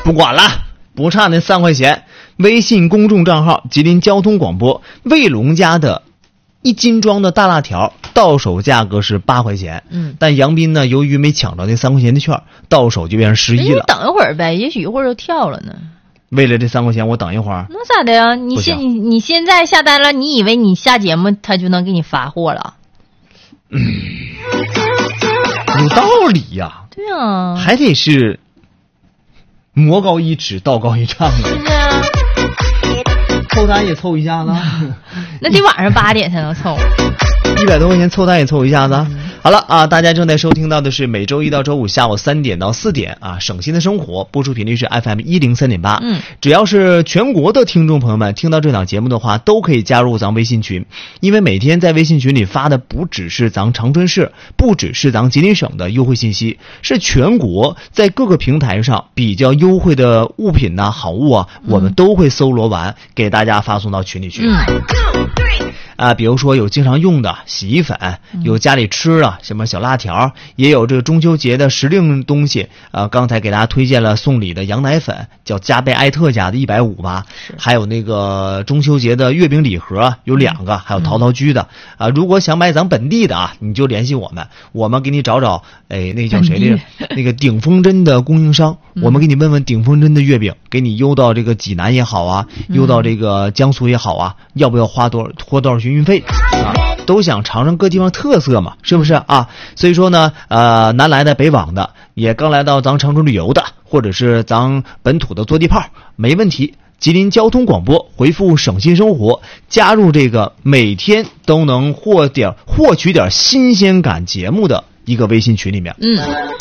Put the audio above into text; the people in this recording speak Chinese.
不管了，不差那3块钱。微信公众账号吉林交通广播，卫龙家的1斤装的大辣条到手价格是8块钱。但杨斌呢，由于没抢到那3块钱的券，到手就变成11了。 你等一会儿呗，也许一会儿就跳了呢。 为了这3块钱，我等一会儿。 那咋的呀？你现在下单了，你以为你下节目他就能给你发货了？ 有道理呀。 对啊， 还得是魔高一尺，道高一丈的。凑单也凑一下子， 那得晚上8点才能凑。 100多块钱凑单也凑一下子。好了啊，大家正在收听到的是每周一到周五下午3点到4点啊，省心的生活，播出频率是 FM 103.8。只要是全国的听众朋友们听到这档节目的话，都可以加入咱微信群，因为每天在微信群里发的不只是咱长春市，不只是咱吉林省的优惠信息，是全国在各个平台上比较优惠的物品呐、好物啊，我们都会搜罗完给大家发送到群里去。比如说有经常用的洗衣粉，有家里吃的什么小辣条，也有这个中秋节的时令东西。刚才给大家推荐了送礼的羊奶粉，叫加贝艾特家的150吧，还有那个中秋节的月饼礼盒有2个，还有陶陶居的。如果想买咱本地的啊，你就联系我们，我们给你找找，那叫谁来着？那个鼎丰真的供应商，我们给你问问鼎丰真的月饼，给你邮到这个济南也好啊，邮到这个江苏也好啊，要不要花多少钱运费啊？都想尝尝各地方特色嘛，是不是啊？所以说呢，南来的北往的，也刚来到咱长春旅游的，或者是咱本土的坐地炮，没问题。吉林交通广播回复省心生活，加入这个每天都能获取点新鲜感节目的一个微信群里面。